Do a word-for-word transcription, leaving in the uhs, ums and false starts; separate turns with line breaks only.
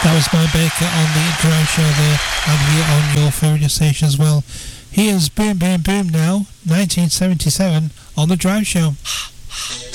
That was Mo Baker on the Drive Show there, and here on your favourite station as well. Here's Boom Boom Boom now, nineteen seventy-seven on the Drive Show.